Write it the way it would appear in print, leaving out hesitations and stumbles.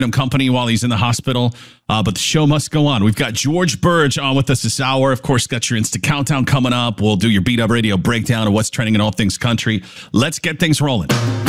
him company while he's in the hospital, but the show must go on. We've got George Burge on with us this hour. Of course, got your Instant Countdown coming up. We'll do your Beat Up Radio breakdown of what's trending in all things country. Let's get things rolling.